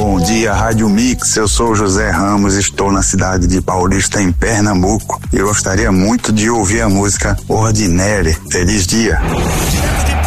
Bom dia, Rádio Mix. Eu sou José Ramos, estou na cidade de Paulista, em Pernambuco. Eu gostaria muito de ouvir a música Ordinary. Feliz dia.